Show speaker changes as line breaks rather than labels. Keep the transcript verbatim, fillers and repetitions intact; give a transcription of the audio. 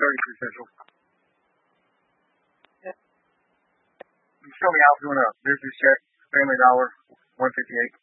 thirty-three Central. Show me Alpha doing a business check, Family Dollar, one fifty-eight.